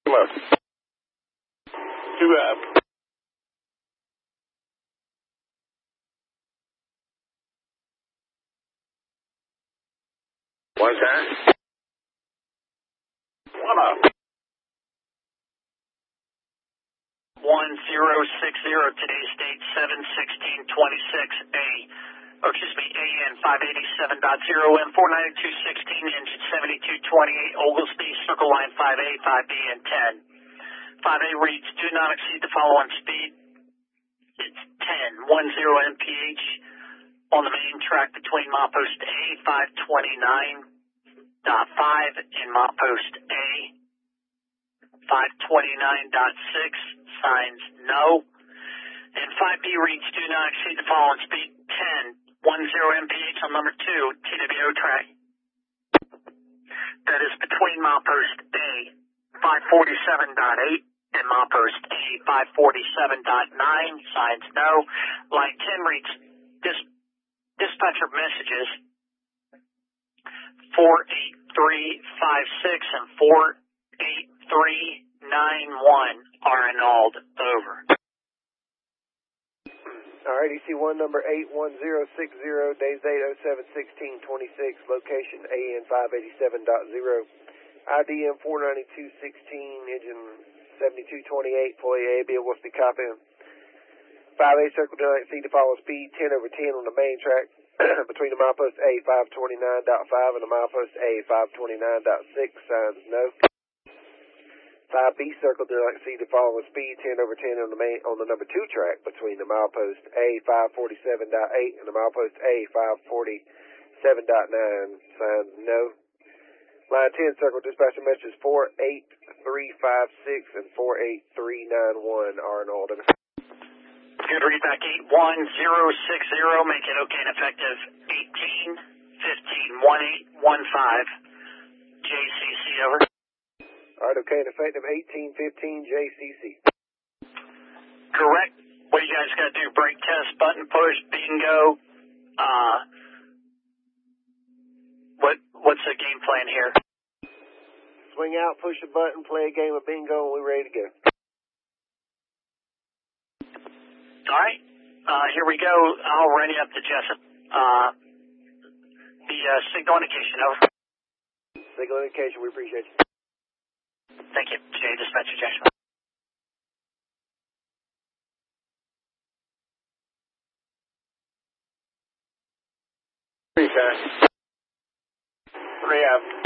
Left. 2 aft. One time. 1 up. 1060, today's date 7/16/26, AN 587.0 M49216, engine 7228, Oglesby, circle line 5A, 5B, and 10. 5A reads, do not exceed the following speed. It's 10 mph on the main track between milepost A, 529.5, and milepost A, 529.6, signs no. And 5B reads, do not exceed the following speed, 10 mph on number 2, TWO track. That is between milepost A, 547.8, and milepost A, 547.9, signs no. Line 10 reads, dispatcher messages 48356 and 48391 are annulled. Over. All right, EC1 number 81060, days date 07/16/26, location AN 587.0, IDM 49216, engine 7228, employee AB, Oglesby, copy. 5A circle, do not exceed the following speed, 10/10 on the main track between the milepost A 529.5 and the milepost A 529.6, signs no. 5B circle, do not exceed the following speed, 10/10 on the number 2 track between the milepost A 547.8 and the milepost A 547.9, signs no. Line 10 circle, dispatcher messages 48356 and 48391 are annulled. Good readback 81060, make it okay and effective 18-15-1815, JCC, over. All right, okay and effective 18-15, JCC. Correct. What do you guys got to do? Brake test, button push, bingo. What's the game plan here? Swing out, push a button, play a game of bingo, and we're ready to go. All right, here we go. I'll ready up to Jessup. The signal indication, over. Signal indication, we appreciate you. Thank you. J, dispatcher, Jessup. Three aft.